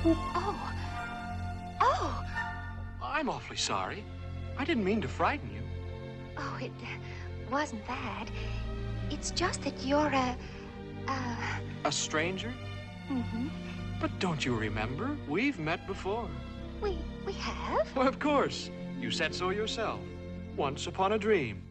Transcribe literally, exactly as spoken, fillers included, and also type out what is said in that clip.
Oh. Oh. I'm awfully sorry. I didn't mean to frighten you. Oh, it uh, wasn't that. It's just that you're a... Uh... A stranger? Mm-hmm. But don't you remember? We've met before. We... we have? Well, of course. You said so yourself. Once upon a dream.